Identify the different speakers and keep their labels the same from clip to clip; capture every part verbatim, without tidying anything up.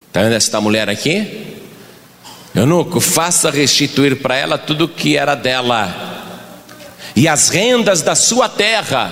Speaker 1: Está vendo esta mulher aqui? Eunuco, faça restituir para ela tudo que era dela, e as rendas da sua terra,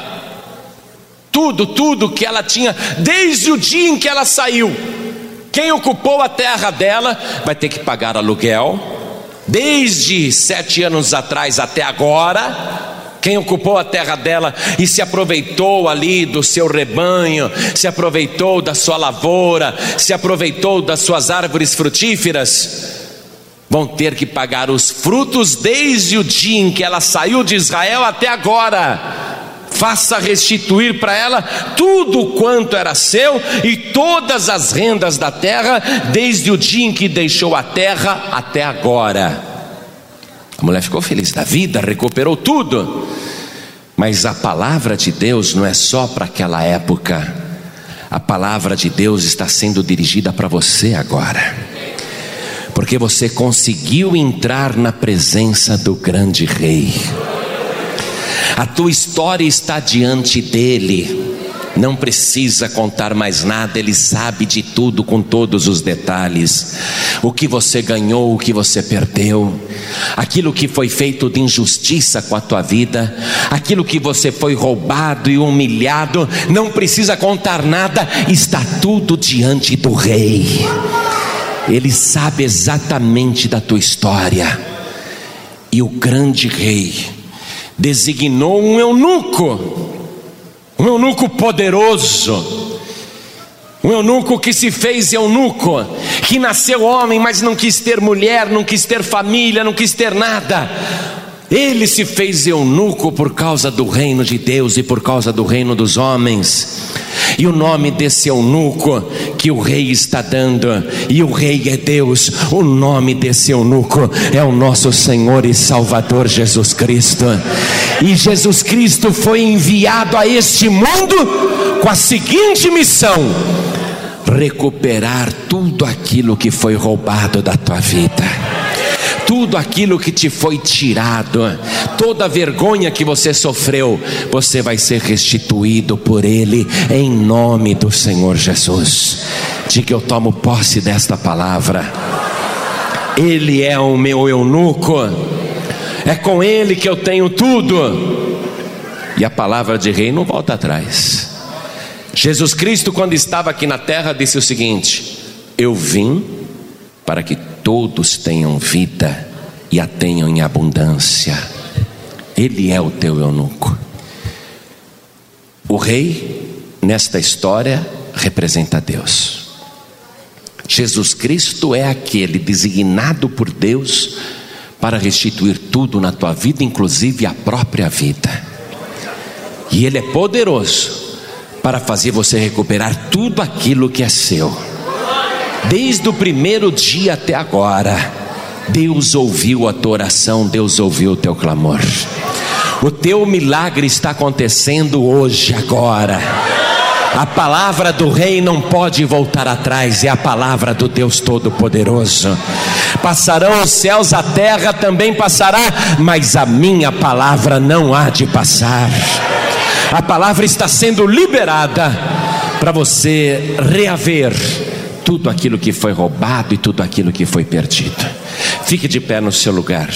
Speaker 1: tudo, tudo que ela tinha, desde o dia em que ela saiu. Quem ocupou a terra dela vai ter que pagar aluguel, desde sete anos atrás até agora. Quem ocupou a terra dela e se aproveitou ali do seu rebanho, se aproveitou da sua lavoura, se aproveitou das suas árvores frutíferas, vão ter que pagar os frutos desde o dia em que ela saiu de Israel até agora. Faça restituir para ela tudo quanto era seu e todas as rendas da terra, desde o dia em que deixou a terra até agora. A mulher ficou feliz da vida, recuperou tudo. Mas a palavra de Deus não é só para aquela época. A palavra de Deus está sendo dirigida para você agora, porque você conseguiu entrar na presença do grande rei. A tua história está diante dele. Não precisa contar mais nada, ele sabe de tudo, com todos os detalhes. O que você ganhou, o que você perdeu, aquilo que foi feito de injustiça com a tua vida, aquilo que você foi roubado e humilhado, não precisa contar nada, está tudo diante do rei. Ele sabe exatamente da tua história. E o grande rei designou um eunuco, um eunuco poderoso, um eunuco que se fez eunuco, que nasceu homem, mas não quis ter mulher, não quis ter família, não quis ter nada. Ele se fez eunuco por causa do reino de Deus e por causa do reino dos homens. E o nome desse eunuco que o rei está dando, e o rei é Deus, o nome desse eunuco é o nosso Senhor e Salvador Jesus Cristo. E Jesus Cristo foi enviado a este mundo com a seguinte missão: recuperar tudo aquilo que foi roubado da tua vida, tudo aquilo que te foi tirado, toda a vergonha que você sofreu, você vai ser restituído por Ele, em nome do Senhor Jesus. Diga: eu tomo posse desta palavra. Ele é o meu eunuco, é com Ele que eu tenho tudo. E a palavra de rei não volta atrás. Jesus Cristo, quando estava aqui na terra, disse o seguinte: eu vim para que todos tenham vida e a tenham em abundância. Ele é o teu eunuco. O rei, nesta história, representa Deus. Jesus Cristo é aquele designado por Deus para restituir tudo na tua vida, inclusive a própria vida. E Ele é poderoso para fazer você recuperar tudo aquilo que é seu. Desde o primeiro dia até agora, Deus ouviu a tua oração, Deus ouviu o teu clamor. O teu milagre está acontecendo hoje, agora. A palavra do rei não pode voltar atrás, é a palavra do Deus Todo-Poderoso. Passarão os céus, a terra também passará, mas a minha palavra não há de passar. A palavra está sendo liberada para você reaver tudo aquilo que foi roubado e tudo aquilo que foi perdido. Fique de pé no seu lugar.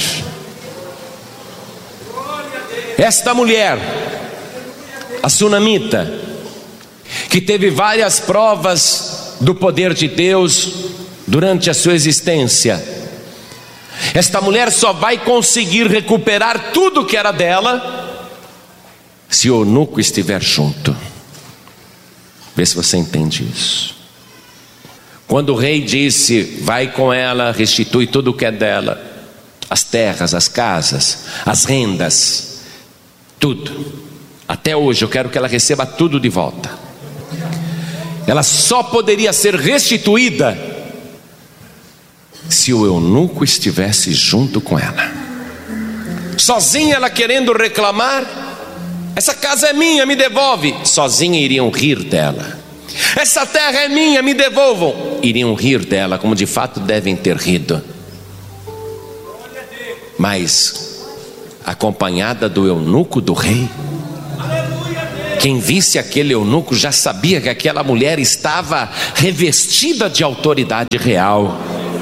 Speaker 1: Esta mulher, a sunamita, que teve várias provas do poder de Deus durante a sua existência, esta mulher só vai conseguir recuperar tudo que era dela se o eunuco estiver junto. Vê se você entende isso. Quando o rei disse: vai com ela, restitui tudo o que é dela, as terras, as casas, as rendas, tudo. Até hoje eu quero que ela receba tudo de volta. Ela só poderia ser restituída se o eunuco estivesse junto com ela. Sozinha ela querendo reclamar: essa casa é minha, me devolve. Sozinha iriam rir dela. Essa terra é minha, me devolvam. Iriam rir dela, como de fato devem ter rido. Mas acompanhada do eunuco do rei, Quem visse aquele eunuco já sabia que aquela mulher estava revestida de autoridade real.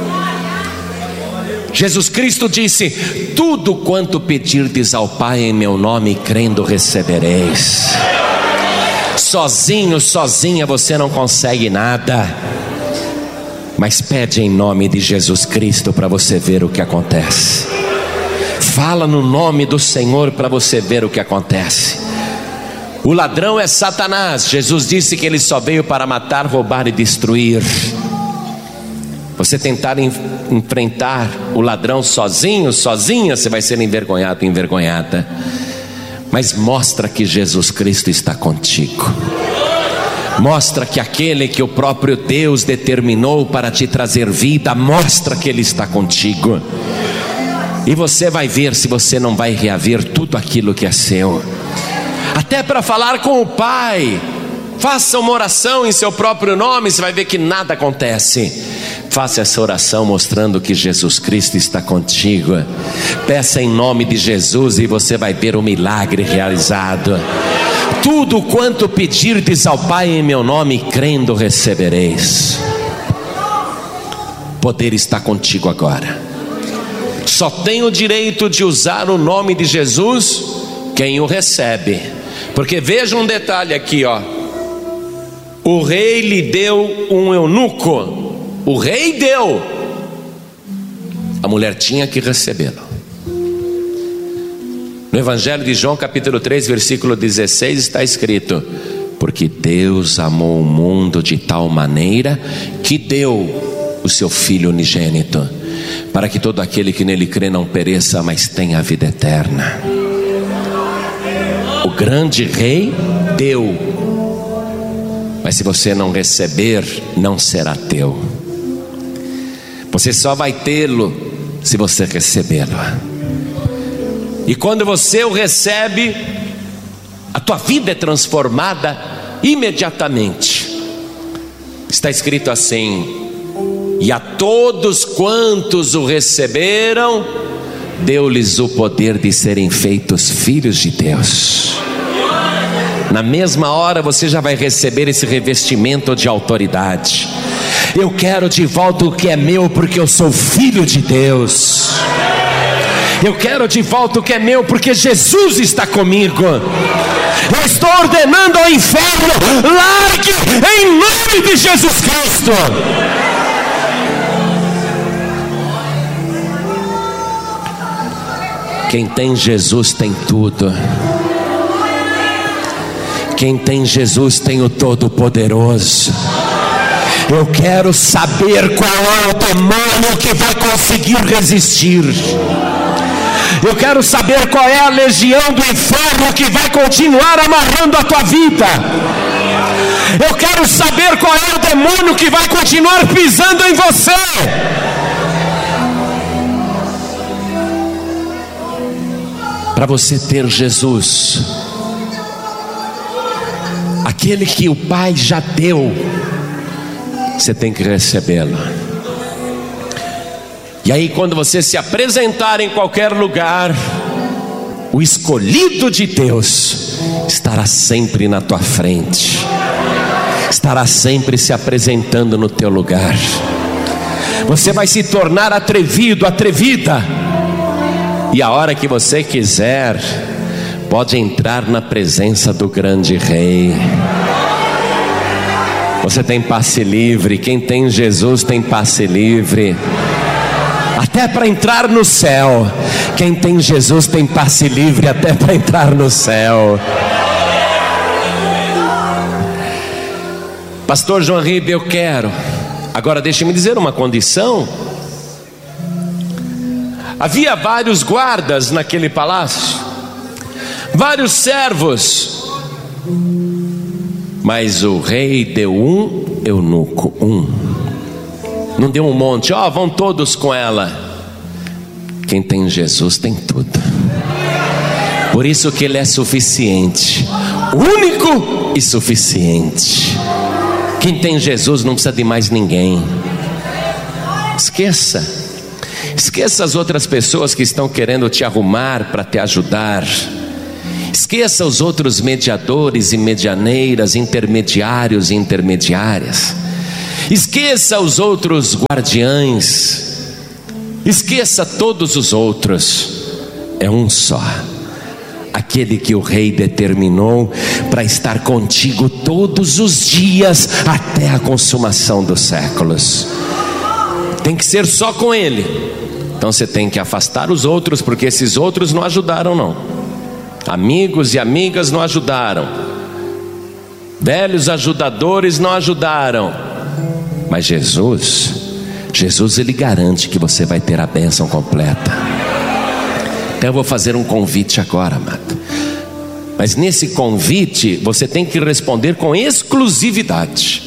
Speaker 1: Jesus Cristo disse: tudo quanto pedirdes ao Pai em meu nome, crendo recebereis. Sozinho, sozinha você não consegue nada, mas pede em nome de Jesus Cristo para você ver o que acontece. Fala no nome do Senhor para você ver o que acontece. O ladrão é Satanás. Jesus disse que ele só veio para matar, roubar e destruir. Você tentar en- enfrentar o ladrão sozinho, sozinha, você vai ser envergonhado, envergonhada. Mas mostra que Jesus Cristo está contigo. Mostra que aquele que o próprio Deus determinou para te trazer vida, mostra que Ele está contigo. E você vai ver se você não vai reaver tudo aquilo que é seu. Até para falar com o Pai, faça uma oração em seu próprio nome, você vai ver que nada acontece. Faça essa oração mostrando que Jesus Cristo está contigo. Peça em nome de Jesus e você vai ver o milagre realizado. Tudo quanto pedirdes ao Pai em meu nome, crendo recebereis. O poder está contigo agora. Só tem o direito de usar o nome de Jesus quem o recebe. Porque veja um detalhe aqui, ó. O rei lhe deu um eunuco. O rei deu. A mulher tinha que recebê-lo. No Evangelho de João, capítulo três, versículo dezesseis, está escrito: porque Deus amou o mundo de tal maneira que deu o seu Filho unigênito, para que todo aquele que nele crê não pereça, mas tenha a vida eterna. O grande rei deu, mas se você não receber, não será teu. Você só vai tê-lo se você recebê-lo. E quando você o recebe, a tua vida é transformada imediatamente. Está escrito assim: e a todos quantos o receberam, deu-lhes o poder de serem feitos filhos de Deus. Na mesma hora você já vai receber esse revestimento de autoridade. Eu quero de volta o que é meu, porque eu sou filho de Deus. Eu quero de volta o que é meu, porque Jesus está comigo. Eu estou ordenando ao inferno: largue em nome de Jesus Cristo. Quem tem Jesus tem tudo. Quem tem Jesus tem o Todo-Poderoso. Eu quero saber qual é o demônio que vai conseguir resistir. Eu quero saber qual é a legião do inferno que vai continuar amarrando a tua vida. Eu quero saber qual é o demônio que vai continuar pisando em você. Para você ter Jesus, aquele que o Pai já deu, você tem que recebê-lo. E aí, quando você se apresentar em qualquer lugar, o escolhido de Deus estará sempre na tua frente, estará sempre se apresentando no teu lugar. Você vai se tornar atrevido, atrevida, e a hora que você quiser, pode entrar na presença do grande Rei. Você tem passe livre. Quem tem Jesus tem passe livre, até para entrar no céu. Quem tem Jesus tem passe livre até para entrar no céu. Pastor João Ribe, eu quero. Agora deixe-me dizer uma condição. Havia vários guardas naquele palácio, vários servos, mas o rei deu um eunuco, um. Não deu um monte, ó, oh, vão todos com ela. Quem tem Jesus tem tudo. Por isso que ele é suficiente, único e suficiente. Quem tem Jesus não precisa de mais ninguém. Esqueça. Esqueça as outras pessoas que estão querendo te arrumar para te ajudar. Esqueça os outros mediadores e medianeiras, intermediários e intermediárias. Esqueça os outros guardiães. Esqueça todos os outros. É um só, aquele que o Rei determinou para estar contigo todos os dias até a consumação dos séculos. Tem que ser só com Ele. Então você tem que afastar os outros, porque esses outros não ajudaram não. Amigos e amigas não ajudaram, velhos ajudadores não ajudaram. Mas Jesus, Jesus ele garante que você vai ter a bênção completa. Então eu vou fazer um convite agora, amado. Mas nesse convite você tem que responder com exclusividade.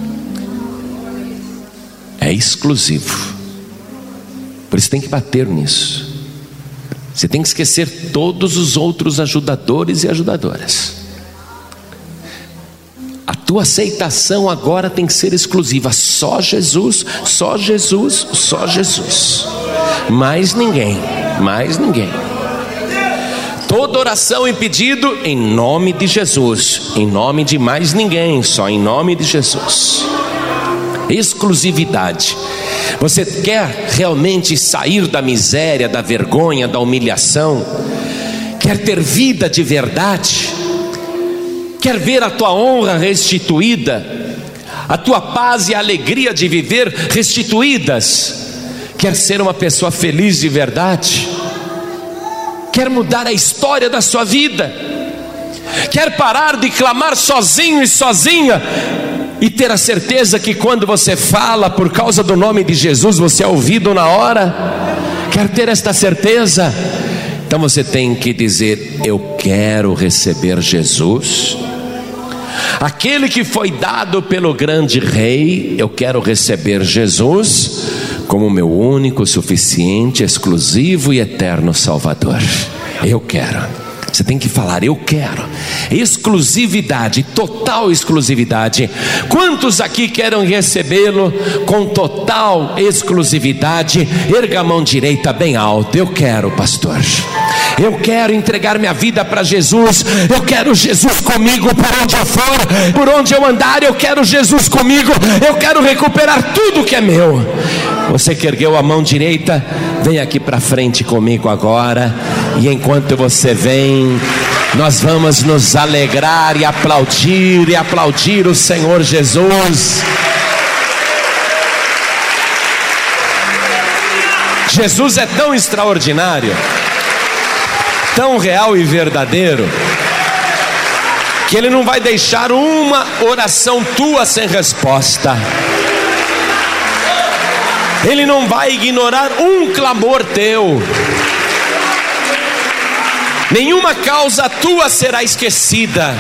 Speaker 1: É exclusivo. Por isso tem que bater nisso. Você tem que esquecer todos os outros ajudadores e ajudadoras. A tua aceitação agora tem que ser exclusiva. Só Jesus, só Jesus, só Jesus. Mais ninguém, mais ninguém. Toda oração e pedido em nome de Jesus. Em nome de mais ninguém, só em nome de Jesus. Exclusividade. Você quer realmente sair da miséria, da vergonha, da humilhação? Quer ter vida de verdade? Quer ver a tua honra restituída? A tua paz e a alegria de viver restituídas? Quer ser uma pessoa feliz de verdade? Quer mudar a história da sua vida? Quer parar de clamar sozinho e sozinha? E ter a certeza que quando você fala por causa do nome de Jesus, você é ouvido na hora? Quer ter esta certeza? Então você tem que dizer: eu quero receber Jesus, aquele que foi dado pelo grande Rei. Eu quero receber Jesus como meu único, suficiente, exclusivo e eterno Salvador. Eu quero. Você tem que falar: eu quero. Exclusividade, total exclusividade. Quantos aqui querem recebê-lo com total exclusividade? Erga a mão direita bem alto. Eu quero, pastor. Eu quero entregar minha vida para Jesus. Eu quero Jesus comigo por onde eu for, por onde eu andar. Eu quero Jesus comigo. Eu quero recuperar tudo que é meu. Você que ergueu a mão direita, vem aqui para frente comigo agora. E enquanto você vem, nós vamos nos alegrar e aplaudir e aplaudir o Senhor Jesus. Jesus é tão extraordinário, tão real e verdadeiro, que Ele não vai deixar uma oração tua sem resposta. Ele não vai ignorar um clamor teu. Nenhuma causa tua será esquecida.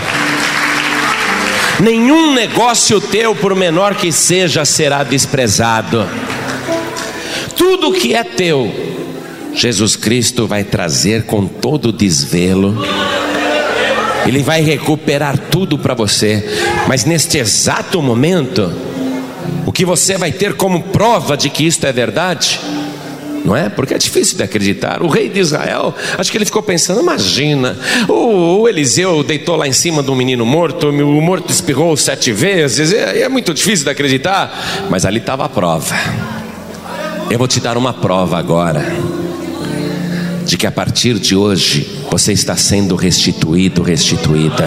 Speaker 1: Nenhum negócio teu, por menor que seja, será desprezado. Tudo que é teu, Jesus Cristo vai trazer com todo desvelo. Ele vai recuperar tudo para você. Mas neste exato momento, o que você vai ter como prova de que isto é verdade, não é? Porque é difícil de acreditar. O rei de Israel, acho que ele ficou pensando: imagina, o, o Eliseu deitou lá em cima de um menino morto, o morto espirrou sete vezes, é, é muito difícil de acreditar. Mas ali estava a prova. Eu vou te dar uma prova agora, de que a partir de hoje você está sendo restituído, restituída.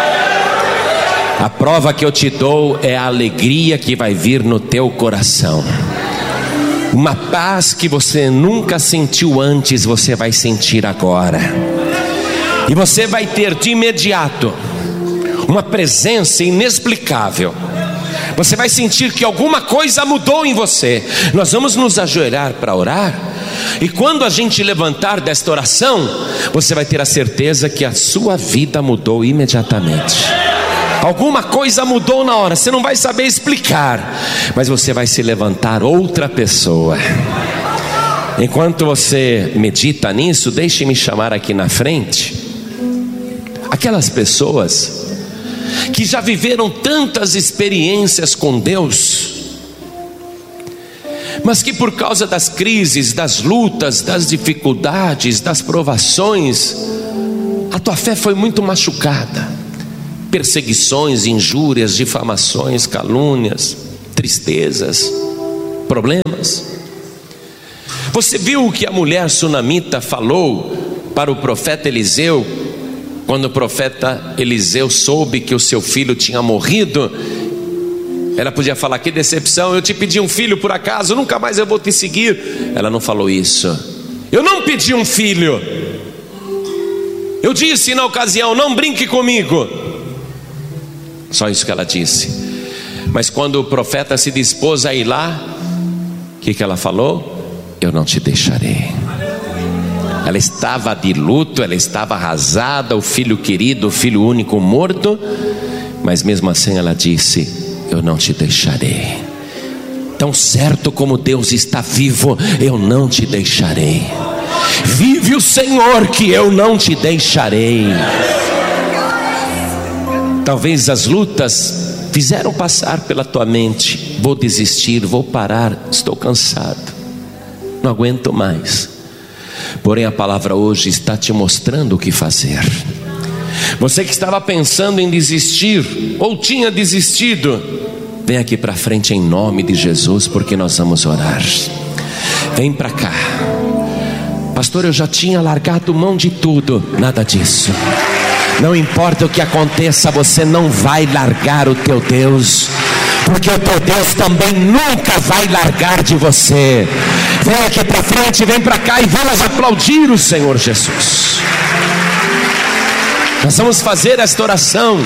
Speaker 1: A prova que eu te dou é a alegria que vai vir no teu coração. Uma paz que você nunca sentiu antes, você vai sentir agora. E você vai ter de imediato uma presença inexplicável. Você vai sentir que alguma coisa mudou em você. Nós vamos nos ajoelhar para orar. E quando a gente levantar desta oração, você vai ter a certeza que a sua vida mudou imediatamente. Alguma coisa mudou na hora, você não vai saber explicar, mas você vai se levantar outra pessoa. Enquanto você medita nisso, deixe-me chamar aqui na frente aquelas pessoas que já viveram tantas experiências com Deus, mas que por causa das crises, das lutas, das dificuldades, das provações, a tua fé foi muito machucada. Perseguições, injúrias, difamações, calúnias, tristezas, problemas. Você viu o que a mulher sunamita falou para o profeta Eliseu, quando o profeta Eliseu soube que o seu filho tinha morrido? Ela podia falar: que decepção, eu te pedi um filho por acaso, nunca mais eu vou te seguir. Ela não falou isso. Eu não pedi um filho. Eu disse na ocasião: não brinque comigo. Só isso que ela disse. Mas quando o profeta se dispôs a ir lá, o que, que ela falou? Eu não te deixarei. Ela estava de luto, ela estava arrasada, o filho querido, o filho único morto, mas mesmo assim ela disse: eu não te deixarei. Tão certo como Deus está vivo, eu não te deixarei. Vive o Senhor que eu não te deixarei. Talvez as lutas fizeram passar pela tua mente: vou desistir, vou parar, estou cansado, não aguento mais. Porém a palavra hoje está te mostrando o que fazer. Você que estava pensando em desistir, ou tinha desistido, vem aqui para frente em nome de Jesus, porque nós vamos orar. Vem para cá. Pastor, eu já tinha largado mão de tudo. Nada disso. Não importa o que aconteça, você não vai largar o teu Deus, porque o teu Deus também nunca vai largar de você. Vem aqui para frente, vem para cá e vamos aplaudir o Senhor Jesus. Nós vamos fazer esta oração.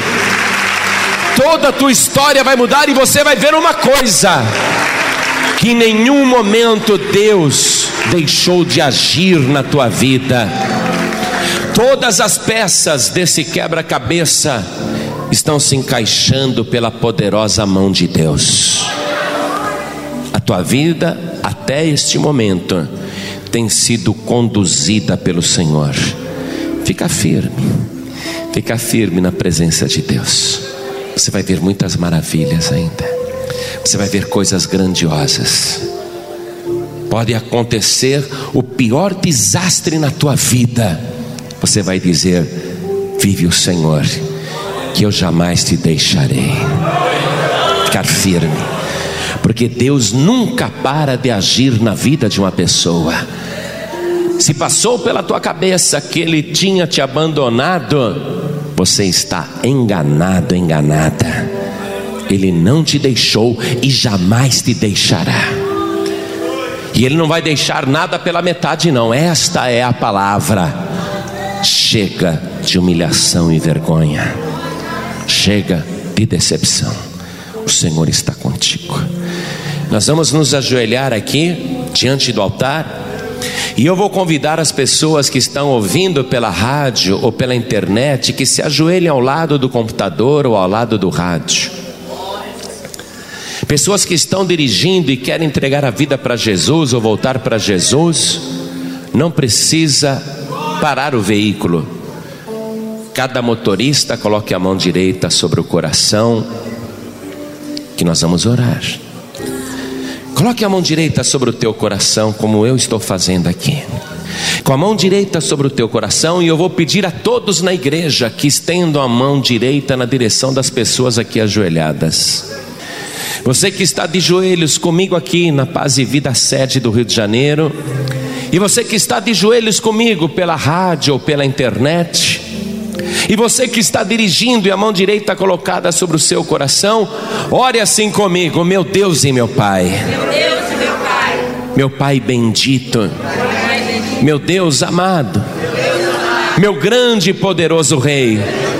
Speaker 1: Toda a tua história vai mudar e você vai ver uma coisa: que em nenhum momento Deus deixou de agir na tua vida. Todas as peças desse quebra-cabeça estão se encaixando pela poderosa mão de Deus. A tua vida até este momento tem sido conduzida pelo Senhor. Fica firme, fica firme na presença de Deus. Você vai ver muitas maravilhas ainda. Você vai ver coisas grandiosas. Pode acontecer o pior desastre na tua vida, você vai dizer: vive o Senhor, que eu jamais te deixarei. Ficar firme, porque Deus nunca para de agir na vida de uma pessoa. Se passou pela tua cabeça que Ele tinha te abandonado, você está enganado, enganada. Ele não te deixou e jamais te deixará. E Ele não vai deixar nada pela metade não. Esta é a palavra. Chega de humilhação e vergonha. Chega de decepção. O Senhor está contigo. Nós vamos nos ajoelhar aqui diante do altar, e eu vou convidar as pessoas que estão ouvindo pela rádio ou pela internet que se ajoelhem ao lado do computador ou ao lado do rádio. Pessoas que estão dirigindo e querem entregar a vida para Jesus ou voltar para Jesus, não precisa parar o veículo. Cada motorista coloque a mão direita sobre o coração, que nós vamos orar. Coloque a mão direita sobre o teu coração, como eu estou fazendo aqui. Com a mão direita sobre o teu coração, e eu vou pedir a todos na igreja que estendam a mão direita na direção das pessoas aqui ajoelhadas. Você que está de joelhos comigo aqui na Paz e Vida sede do Rio de Janeiro, e você que está de joelhos comigo pela rádio ou pela internet, e você que está dirigindo e a mão direita colocada sobre o seu coração, ore assim comigo: meu Deus e meu Pai,
Speaker 2: meu Deus e meu Pai,
Speaker 1: meu Pai bendito, meu Deus amado, meu grande e poderoso Rei,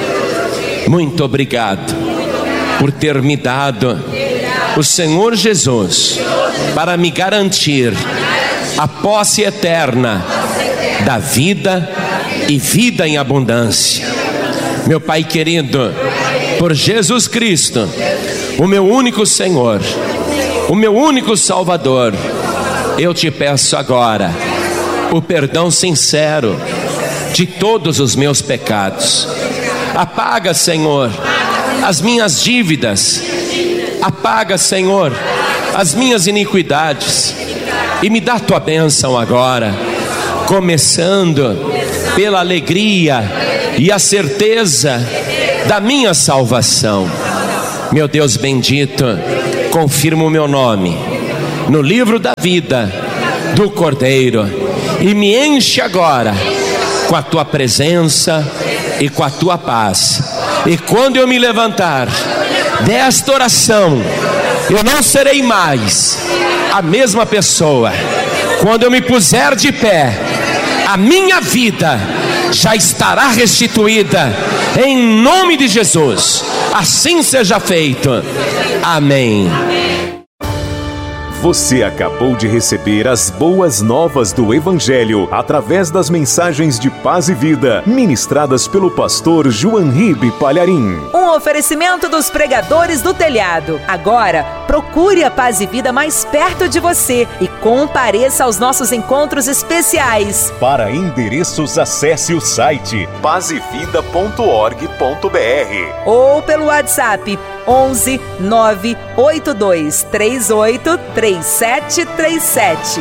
Speaker 1: muito obrigado por ter me dado o Senhor Jesus para me garantir a posse eterna da vida e vida em abundância. Meu Pai querido, por Jesus Cristo, o meu único Senhor, o meu único Salvador, eu te peço agora o perdão sincero de todos os meus pecados. Apaga, Senhor, as minhas dívidas. Apaga, Senhor, as minhas iniquidades. E me dá a tua bênção agora, começando pela alegria e a certeza da minha salvação. Meu Deus bendito, confirma o meu nome no livro da vida do Cordeiro e me enche agora com a tua presença e com a tua paz. E quando eu me levantar desta oração, eu não serei mais a mesma pessoa. Quando eu me puser de pé, a minha vida já estará restituída em nome de Jesus. Assim seja feito. Amém.
Speaker 3: Você acabou de receber as boas novas do Evangelho através das mensagens de paz e vida ministradas pelo pastor João Ribe Palharim.
Speaker 4: Um oferecimento dos pregadores do telhado. Agora, procure a Paz e Vida mais perto de você e compareça aos nossos encontros especiais.
Speaker 3: Para endereços, acesse o site paz e vida ponto org ponto br
Speaker 4: ou pelo WhatsApp onze nove oito dois três oito três sete três sete.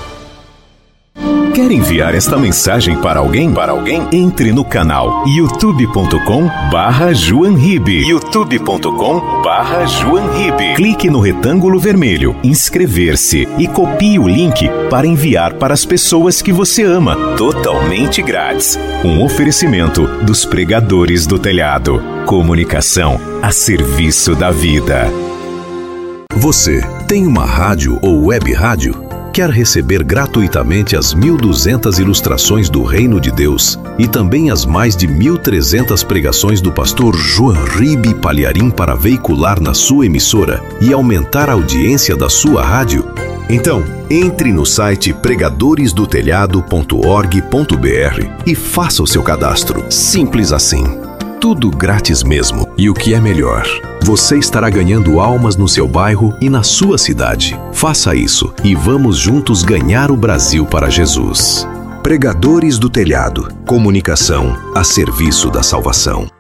Speaker 3: Quer enviar esta mensagem para alguém? Para alguém? Entre no canal youtube ponto com barra João Ribe. youtube ponto com barra João Ribe. Clique no retângulo vermelho, inscrever-se e copie o link para enviar para as pessoas que você ama, totalmente grátis. Um oferecimento dos pregadores do telhado. Comunicação a serviço da vida.
Speaker 5: Você tem uma rádio ou web rádio? Quer receber gratuitamente as mil e duzentas ilustrações do Reino de Deus e também as mais de mil e trezentas pregações do pastor João Ribe Palharim para veicular na sua emissora e aumentar a audiência da sua rádio? Então, entre no site pregadores do telhado ponto org ponto br e faça o seu cadastro. Simples assim. Tudo grátis mesmo. E o que é melhor, você estará ganhando almas no seu bairro e na sua cidade. Faça isso e vamos juntos ganhar o Brasil para Jesus. Pregadores do Telhado. Comunicação a serviço da salvação.